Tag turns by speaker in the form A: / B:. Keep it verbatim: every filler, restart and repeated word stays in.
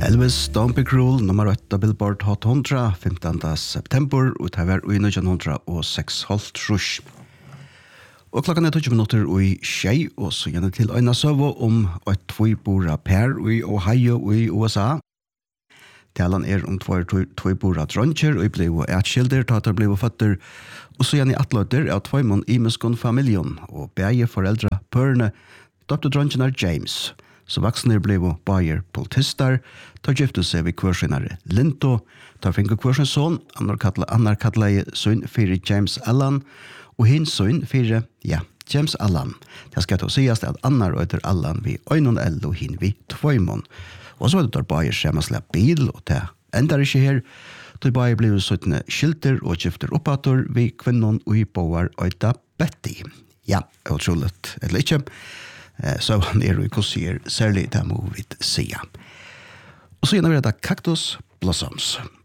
A: Elvis Don't Be Cruel, nummer åtta Billboard Hot hundra, femtonde september, og det var i nitton hundre seks holdt rush. Og klokken er tjue minutter i tjei, og så gjerne til Øyna Søvo om et tvøybora per i Ohio i U S A. Talan er om tvøybora dronjer, og ble etskilder, tatt og ble føtter, og så gjerne atløter av tvøymon i muskon familien, og begge foreldre pørne, doktor dronjen er James. Så vaksne blev bajer politistar, tar gifte seg ved kvarsinare Linto, tar finke kvarsin son, annar kalla, annar kalla son fyrir James Allan, og hin son fyrir, ja, James Allan. Det skal to sies at annar øyder Allan vi øynon L og hin vi tvøymon. Og så er det der bajer skjemasla bil, og det endar ikke her, til bajer blev søttene skilter og gifter oppator vi kvinnon og i boar øyda Betty. Ja, utroligt, eller ikke. Så han er i kossier, særlig det må vi se. Og så gjennom vi det Cactus Blossoms.